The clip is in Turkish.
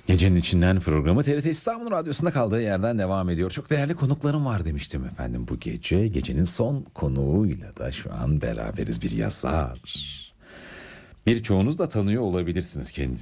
Gecenin içinden programı TRT İstanbul Radyosu'nda kaldığı yerden devam ediyor. Çok değerli konuklarım var demiştim efendim bu gece. Gecenin son konuğuyla da şu an beraberiz, bir yazar. Birçoğunuz da tanıyor olabilirsiniz kendisini.